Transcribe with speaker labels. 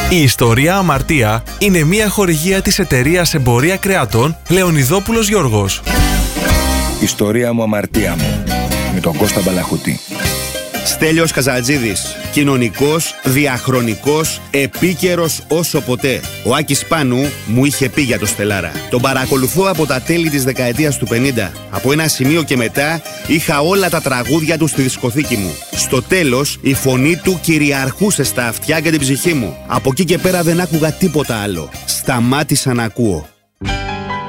Speaker 1: Η ιστορία Αμαρτία είναι μια χορηγία της εταιρείας Εμπορία Κρεατών Λεωνιδόπουλος Γιώργος.
Speaker 2: Ιστορία μου, αμαρτία μου, με τον Κώστα Μπαλαχωτή.
Speaker 3: Στέλιος Καζατζίδης. Κοινωνικός, διαχρονικός, επίκαιρος όσο ποτέ. Ο Άκης Πάνου μου είχε πει για το Στελάρα. Τον παρακολουθώ από τα τέλη της δεκαετίας του 50. Από ένα σημείο και μετά είχα όλα τα τραγούδια του στη δισκοθήκη μου. Στο τέλος η φωνή του κυριαρχούσε στα αυτιά και την ψυχή μου. Από εκεί και πέρα δεν άκουγα τίποτα άλλο. Σταμάτησα να ακούω.